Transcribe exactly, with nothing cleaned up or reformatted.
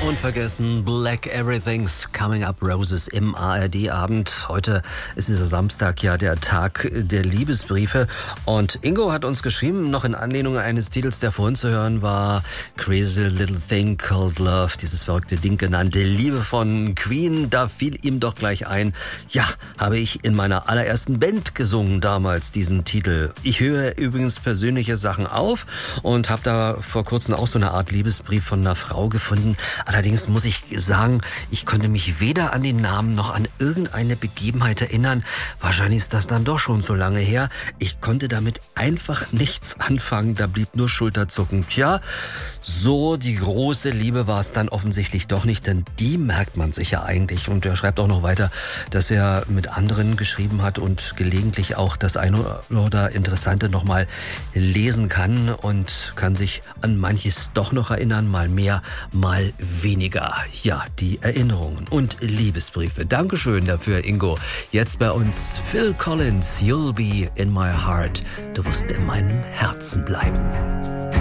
Unvergessen, Black Everything's Coming Up Roses im A R D-Abend. Heute ist dieser Samstag ja der Tag der Liebesbriefe. Und Ingo hat uns geschrieben, noch in Anlehnung eines Titels, der vorhin zu hören war, Crazy Little Thing Called Love, dieses verrückte Ding genannte Liebe von Queen. Da fiel ihm doch gleich ein, ja, habe ich in meiner allerersten Band gesungen damals, diesen Titel. Ich höre übrigens persönliche Sachen auf und habe da vor kurzem auch so eine Art Liebesbrief von einer Frau gefunden. Allerdings muss ich sagen, ich konnte mich weder an den Namen noch an irgendeine Begebenheit erinnern. Wahrscheinlich ist das dann doch schon so lange her. Ich konnte damit einfach nichts anfangen, da blieb nur Schulterzucken. Tja, so die große Liebe war es dann offensichtlich doch nicht, denn die merkt man sich ja eigentlich. Und er schreibt auch noch weiter, dass er mit anderen geschrieben hat und gelegentlich auch das eine oder Interessante nochmal lesen kann und kann sich an manches doch noch erinnern, mal mehr, mal weniger. Ja, die Erinnerungen und Liebesbriefe. Dankeschön dafür, Ingo. Jetzt bei uns Phil Collins, You'll Be in My Heart. Du wirst in meinem Herzen bleiben.